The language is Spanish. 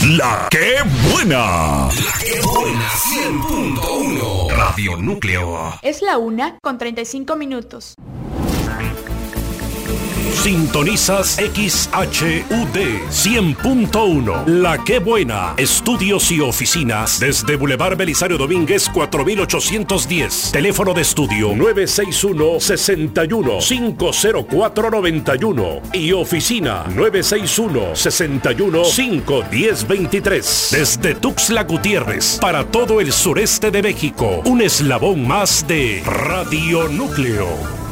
La que buena. La que buena 100.1 Radio Núcleo. Es la 1:35. Sintonizas XHUD 100.1. La que buena. Estudios y oficinas desde Boulevard Belisario Domínguez 4810. Teléfono de estudio 961-61-50491 y oficina 961-61-51023. Desde Tuxtla Gutiérrez para todo el sureste de México. Un eslabón más de Radio Núcleo.